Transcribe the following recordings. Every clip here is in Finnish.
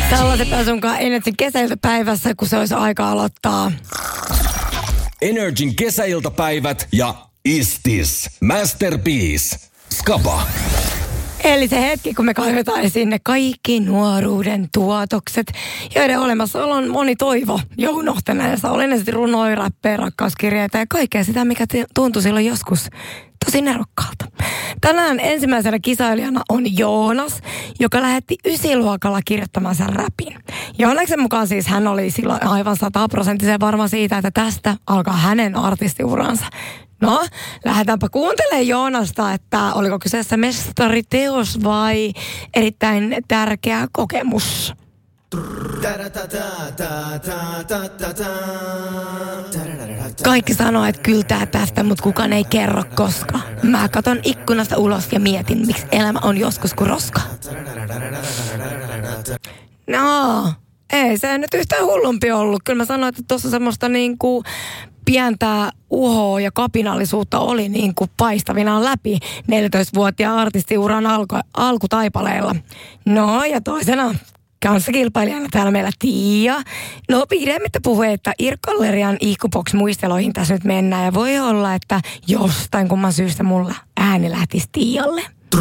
Tällaisepä sunkaan Energin kesäiltapäivässä, kun se olisi aika aloittaa. Energin kesäiltapäivät ja Istis. Masterpiece. Skaba. Eli se hetki, kun me kaivetaan esiin ne kaikki nuoruuden tuotokset, joiden olemassaolo on moni toivo jo unohtaneessa. Olen esimerkiksi runoja, räppejä, rakkauskirjeitä ja kaikkea sitä, mikä tuntui silloin joskus tosi nerokkaalta. Tänään ensimmäisenä kisailijana on Joonas, joka lähetti 9-luokalla kirjoittamansa räpin. Joonaksen mukaan siis hän oli silloin aivan 100% varma siitä, että tästä alkaa hänen artistiuransa. No, lähdetäänpä kuuntelemaan Joonasta, että oliko kyseessä mestariteos vai erittäin tärkeä kokemus. Kaikki sanoo, että kyltää tästä, mutta kukaan ei kerro koska. Mä katon ikkunasta ulos ja mietin, miksi elämä on joskus kuin roska. No, ei se nyt yhtään hullumpi ollut. Kyllä mä sanoin, että tuossa semmoista niinku pientä uhoa ja kapinallisuutta oli niin kuin paistavinaan läpi 14-vuotiaan artistiuran alkutaipaleella. No ja toisena kanssakilpailijana täällä meillä Tiia. No pidemmittä puhetta Irk-gallerian Ihkubox-muisteloihin tässä nyt mennään. Ja voi olla, että jostain kumman syystä mulla ääni lähtisi Tialle.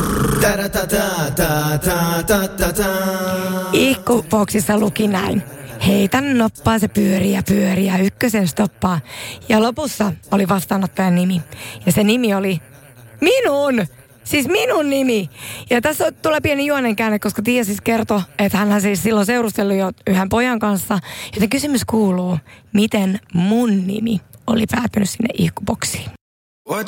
Ihkuboxissa luki näin. Heitän noppaa, se pyörii ja ykkösen stoppaa. Ja lopussa oli vastaanottajan nimi. Ja se nimi oli minun! Siis minun nimi. Ja tässä tulee pieni juonenkäänne, koska Tiia siis kertoi, että hän siis silloin seurustellut jo yhden pojan kanssa. Joten kysymys kuuluu, miten mun nimi oli päätynyt sinne ihkuboksiin?